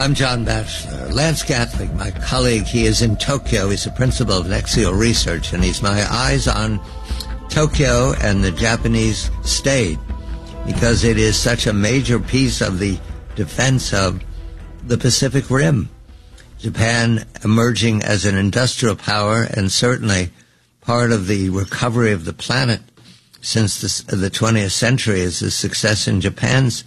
I'm John Batchelor. Lance Gatling, my colleague, he is in Tokyo. He's the principal of Nexio Research, and he's my eyes on Tokyo and the Japanese state because it is such a major piece of the defense of the Pacific Rim. Japan emerging as an industrial power and certainly part of the recovery of the planet since the 20th century is the success in Japan's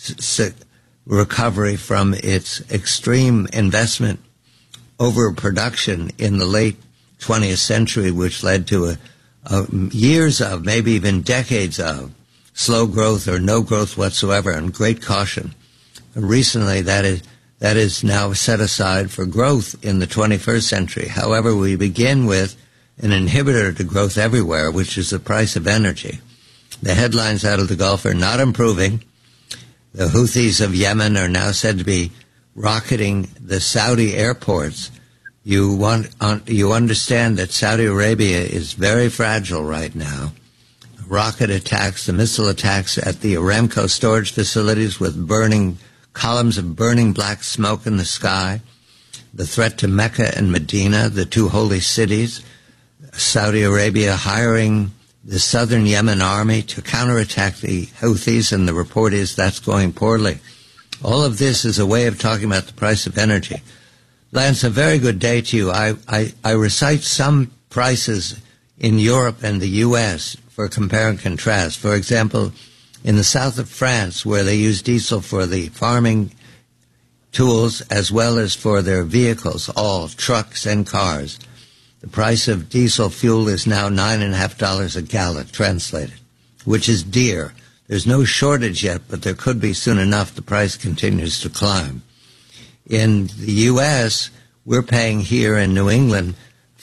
recovery from its extreme investment overproduction in the late 20th century, which led to years of, maybe even decades of, slow growth or no growth whatsoever and great caution. Recently, that is now set aside for growth in the 21st century. However, we begin with an inhibitor to growth everywhere, which is the price of energy. The headlines out of the Gulf are not improving. The Houthis of Yemen are now said to be rocketing the Saudi airports. You understand that Saudi Arabia is very fragile right now. Rocket attacks, the missile attacks at the Aramco storage facilities with columns of burning black smoke in the sky, the threat to Mecca and Medina, the two holy cities, Saudi Arabia hiring the southern Yemen army to counterattack the Houthis, and the report is that's going poorly. All of this is a way of talking about the price of energy. Lance, a very good day to you. I recite some prices in Europe and the U.S. for compare and contrast. For example, in the south of France, where they use diesel for the farming tools as well as for their vehicles, all trucks and cars, the price of diesel fuel is now $9.50 a gallon, translated, which is dear. There's no shortage yet, but there could be soon enough. The price continues to climb. In the U.S., we're paying here in New England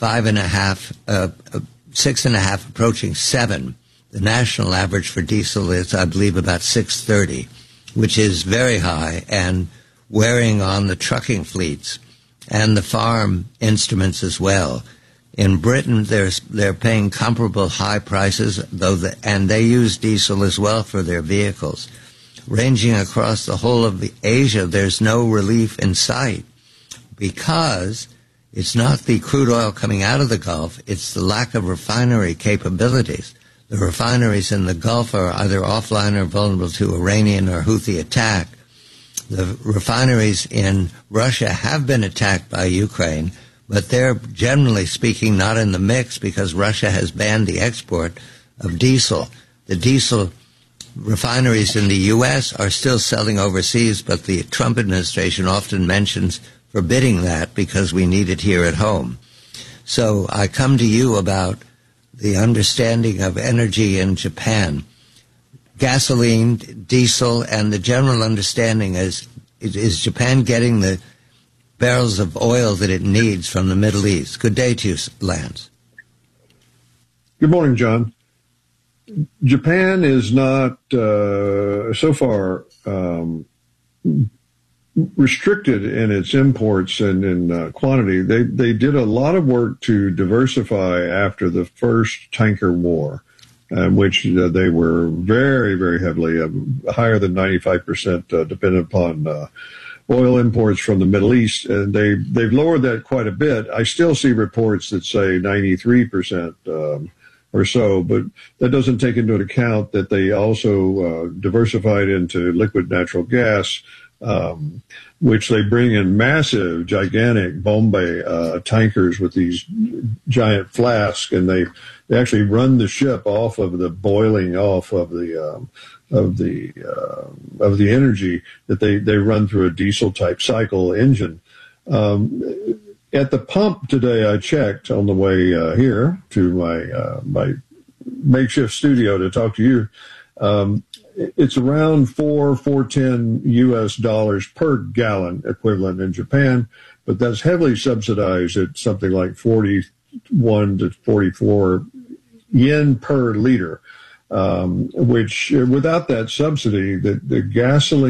5.5, 6.5, approaching 7. The national average for diesel is, I believe, about $6.30, which is very high and wearing on the trucking fleets and the farm instruments as well. In Britain, they're paying comparable high prices, and they use diesel as well for their vehicles. Ranging across the whole of Asia, there's no relief in sight because it's not the crude oil coming out of the Gulf, it's the lack of refinery capabilities. The refineries in the Gulf are either offline or vulnerable to Iranian or Houthi attack. The refineries in Russia have been attacked by Ukraine, but they're generally speaking not in the mix because Russia has banned the export of diesel. The diesel refineries in the U.S. are still selling overseas, but the Trump administration often mentions forbidding that because we need it here at home. So I come to you about the understanding of energy in Japan. Gasoline, diesel, and the general understanding is Japan getting the barrels of oil that it needs from the Middle East? Good day to you, Lance. Good morning, John. Japan is not so far restricted in its imports and in quantity. They did a lot of work to diversify after the first tanker war, which they were very, very heavily, higher than 95% dependent upon oil imports from the Middle East, and they've lowered that quite a bit. I still see reports that say 93% or so, but that doesn't take into account that they also diversified into liquid natural gas, which they bring in massive, gigantic Bombay tankers with these giant flasks, and they actually run the ship off of the boiling off of the energy that they run through a diesel type cycle engine. At the pump today, I checked on the way here to my makeshift studio to talk to you. It's around $4.10 US per gallon equivalent in Japan, but that's heavily subsidized at something like 41 to 44 yen per liter, which without that subsidy, the gasoline